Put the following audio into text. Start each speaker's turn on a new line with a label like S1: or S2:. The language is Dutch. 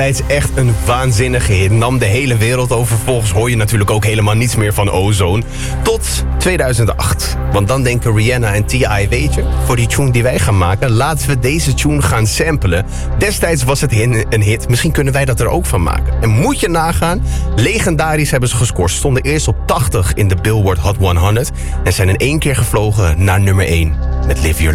S1: Het is echt een waanzinnige hit. Nam de hele wereld over. Vervolgens hoor je natuurlijk ook helemaal niets meer van Ozone. Tot 2008. Want dan denken Rihanna en T.I. weet je, voor die tune die wij gaan maken, laten we deze tune gaan samplen. Destijds was het een hit. Misschien kunnen wij dat er ook van maken. En moet je nagaan, legendarisch hebben ze gescoord. Stonden eerst op 80 in de Billboard Hot 100. En zijn in 1 keer gevlogen naar nummer 1. Met Live Your